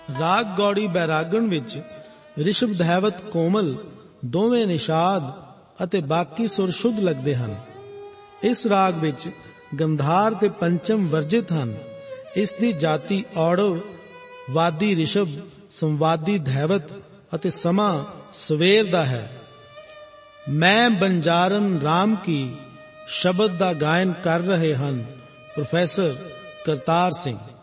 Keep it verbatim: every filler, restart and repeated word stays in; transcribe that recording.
ਰਾਗ ਗੌੜੀ ਬੈਰਾਗਣ ਵਿੱਚ ਰਿਸ਼ਭ ਧੈਵਤ ਕੋਮਲ ਦੋਵੇਂ ਨਿਸ਼ਾਦ ਅਤੇ ਬਾਕੀ ਸੁਰ ਸ਼ੁੱਧ ਲੱਗਦੇ ਹਨ। ਇਸ ਰਾਗ ਵਿੱਚ ਗੰਧਾਰ ਤੇ ਪੰਚਮ ਵਰਜਿਤ ਹਨ। ਇਸ ਦੀ ਜਾਤੀ ਔੜਵ, ਵਾਦੀ ਰਿਸ਼ਭ, ਸੰਵਾਦੀ ਧੈਵਤ ਅਤੇ ਸਮਾਂ ਸਵੇਰ ਦਾ ਹੈ। ਮੈਂ ਬੰਜਾਰਨ ਰਾਮ ਕੀ ਸ਼ਬਦ ਦਾ ਗਾਇਨ ਕਰ ਰਹੇ ਹਨ ਪ੍ਰੋਫੈਸਰ ਕਰਤਾਰ ਸਿੰਘ।